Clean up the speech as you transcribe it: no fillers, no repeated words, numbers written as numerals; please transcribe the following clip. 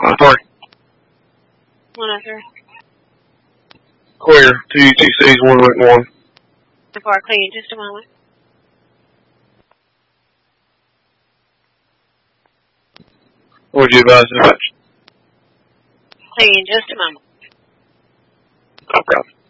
Sorry. 103. Clear. 2 UTCs, 1 Wick 1. Before I clear, just a moment. What would you advise dispatch? Clear in just a moment. Okay.